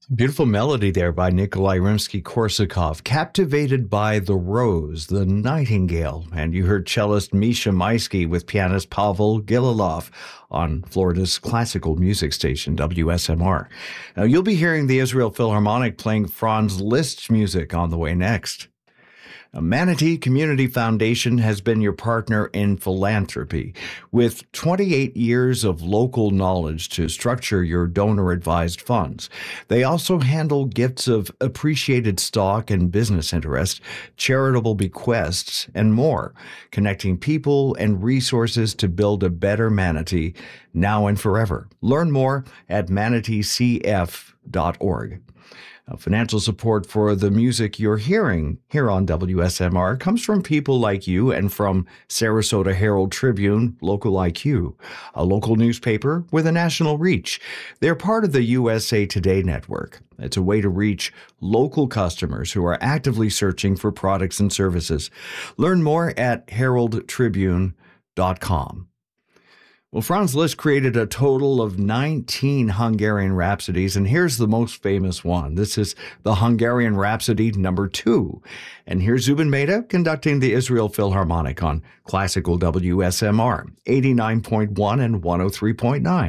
Beautiful melody there by Nikolai Rimsky-Korsakov, Captivated by the Rose, the Nightingale. And you heard cellist Misha Maisky with pianist Pavel Gililov on Florida's classical music station, WSMR. Now, you'll be hearing the Israel Philharmonic playing Franz Liszt's music on the way next. Manatee Community Foundation has been your partner in philanthropy with 28 years of local knowledge to structure your donor-advised funds. They also handle gifts of appreciated stock and business interest, charitable bequests, and more, connecting people and resources to build a better Manatee now and forever. Learn more at manateecf.org. Financial support for the music you're hearing here on WSMR comes from people like you and from Sarasota Herald Tribune, Local IQ, a local newspaper with a national reach. They're part of the USA Today network. It's a way to reach local customers who are actively searching for products and services. Learn more at heraldtribune.com. Well, Franz Liszt created a total of 19 Hungarian Rhapsodies, and here's the most famous one. This is the Hungarian Rhapsody number 2. And here's Zubin Mehta conducting the Israel Philharmonic on Classical WSMR 89.1 and 103.9.